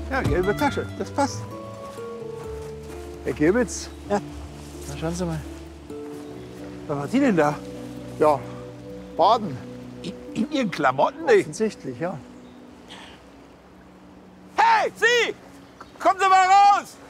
Ja, gelbe Tasche, das passt. Herr Gebitz, Ja, na schauen Sie mal. was macht die denn da? Ja, baden. In Ihren Klamotten nicht? Offensichtlich, ja. Hey, Sie! Kommen Sie mal raus!